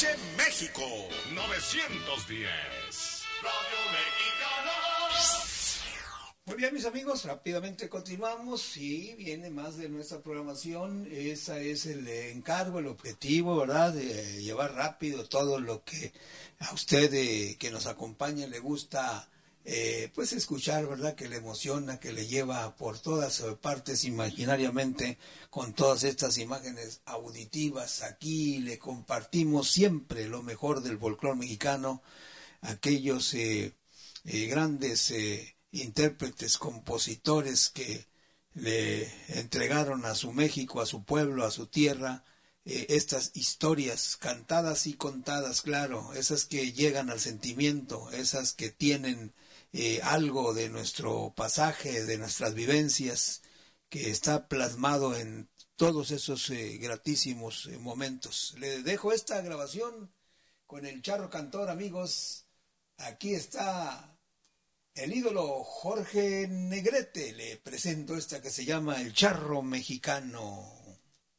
escuche México. 910. Radio Mexicana. Muy bien, mis amigos, rápidamente continuamos y viene más de nuestra programación. Ese es el encargo, el objetivo, ¿verdad? De llevar rápido todo lo que a usted que nos acompaña le gusta, pues escuchar, ¿verdad? Que le emociona, que le lleva por todas partes imaginariamente con todas estas imágenes auditivas. Aquí le compartimos siempre lo mejor del folclore mexicano, aquellos grandes intérpretes, compositores que le entregaron a su México, a su pueblo, a su tierra, estas historias cantadas y contadas, claro, esas que llegan al sentimiento, esas que tienen algo de nuestro pasaje, de nuestras vivencias, que está plasmado en todos esos gratísimos momentos. Le dejo esta grabación con el Charro Cantor, amigos. Aquí está el ídolo Jorge Negrete. Le presento esta que se llama El Charro Mexicano.